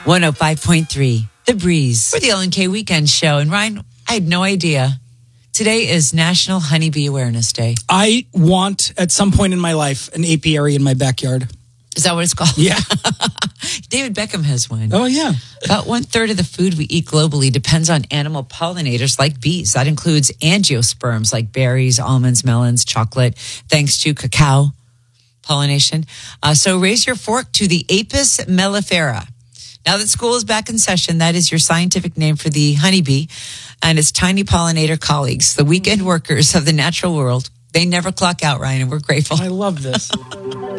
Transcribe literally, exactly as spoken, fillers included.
one oh five point three, The Breeze. For the L N K Weekend Show. And Ryan, I had no idea. Today is National Honeybee Awareness Day. I want, at some point in my life, an apiary in my backyard. Is that what it's called? Yeah. David Beckham has one. Oh, yeah. About one third of the food we eat globally depends on animal pollinators like bees. That includes angiosperms like berries, almonds, melons, chocolate, thanks to cacao pollination. Uh, so raise your fork to the Apis mellifera. Now that school is back in session, that is your scientific name for the honeybee and its tiny pollinator colleagues, the weekend workers of the natural world. They never clock out, Ryan, and we're grateful. I love this.